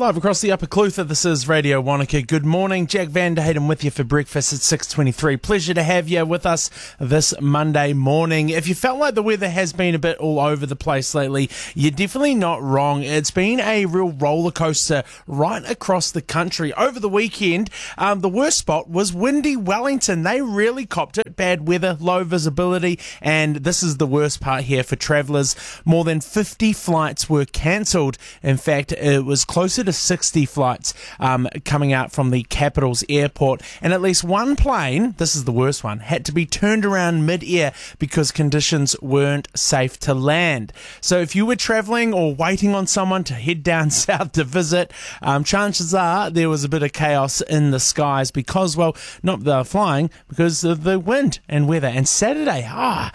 Live across the Upper Clutha, this is Radio Wanaka. Good morning, Jack Van Der Hayden with you for breakfast at 6:23. Pleasure to have you with us this Monday morning. If you felt like the weather has been a bit all over the place lately, you're definitely not wrong. It's been a real roller coaster right across the country. Over the weekend, the worst spot was windy Wellington. They really copped it. Bad weather, low visibility, and this is the worst part here for travellers. More than 50 flights were cancelled. In fact, it was closer to 60 flights coming out from the capital's airport, and at least one plane, this is the worst one, had to be turned around mid-air because conditions weren't safe to land. So if you were travelling or waiting on someone to head down south to visit, chances are there was a bit of chaos in the skies because, well, not the flying, because of the wind and weather. And Saturday,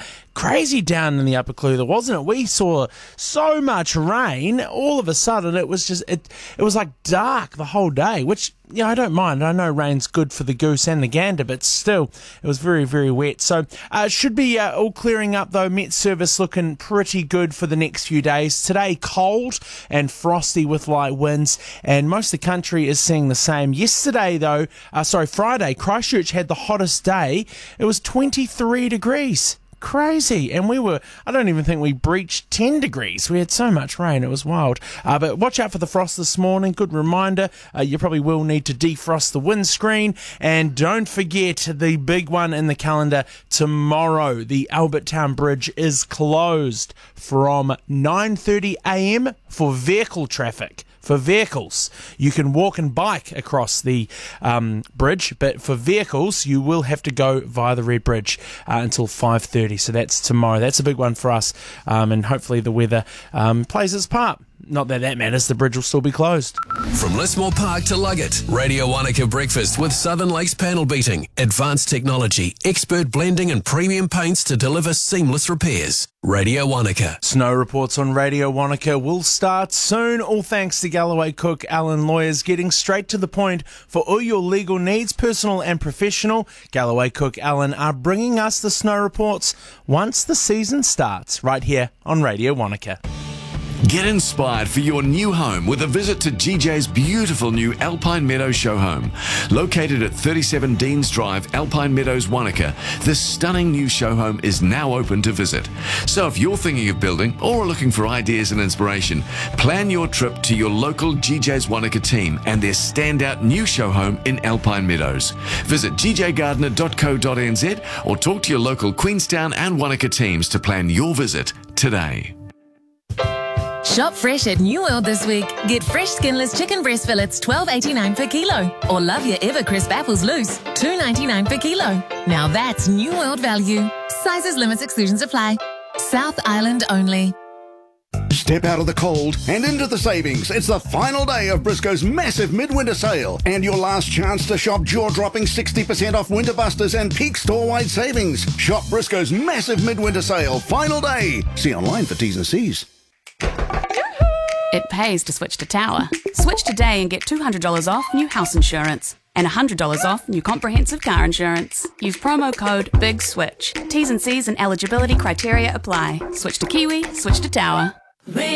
crazy down in the Upper Clutha, wasn't it? We saw so much rain. All of a sudden, it was just it was like dark the whole day, which, I don't mind. I know rain's good for the goose and the gander, but still, it was very, very wet. So it should be all clearing up, though. Met service looking pretty good for the next few days. Today, cold and frosty with light winds, and most of the country is seeing the same. Yesterday, though, Friday, Christchurch had the hottest day. It was 23 degrees. Crazy. And I don't even think we breached 10 degrees. We had so much rain, it was wild. But watch out for the frost this morning. Good reminder, you probably will need to defrost the windscreen. And don't forget the big one in the calendar tomorrow. The Albertown Bridge is closed from 9:30 a.m. for vehicle traffic. For vehicles, you can walk and bike across the bridge, but for vehicles, you will have to go via the Red Bridge until 5:30. So that's tomorrow. That's a big one for us, and hopefully the weather plays its part. Not that matters, the bridge will still be closed. From Lismore Park to Luggett, Radio Wanaka Breakfast with Southern Lakes Panel Beating. Advanced technology, expert blending and premium paints to deliver seamless repairs. Radio Wanaka. Snow reports on Radio Wanaka will start soon, all thanks to Galloway Cook Allen Lawyers, getting straight to the point for all your legal needs, personal and professional. Galloway Cook Allen are bringing us the snow reports once the season starts, right here on Radio Wanaka. Get inspired for your new home with a visit to GJ's beautiful new Alpine Meadows show home. Located at 37 Deans Drive, Alpine Meadows, Wanaka, this stunning new show home is now open to visit. So if you're thinking of building or are looking for ideas and inspiration, plan your trip to your local GJ's Wanaka team and their standout new show home in Alpine Meadows. Visit gjgardner.co.nz or talk to your local Queenstown and Wanaka teams to plan your visit today. Shop fresh at New World this week. Get fresh skinless chicken breast fillets, $12.89 per kilo. Or love your ever crisp apples loose, $2.99 per kilo. Now that's New World value. Sizes, limits, exclusions apply. South Island only. Step out of the cold and into the savings. It's the final day of Briscoe's massive midwinter sale and your last chance to shop jaw-dropping 60% off Winter Busters and peak store-wide savings. Shop Briscoe's massive midwinter sale, final day. See online for T's and C's. It pays to switch to Tower. Switch today and get $200 off new house insurance and $100 off new comprehensive car insurance. Use promo code BIGSWITCH. T's and C's and eligibility criteria apply. Switch to Kiwi, switch to Tower.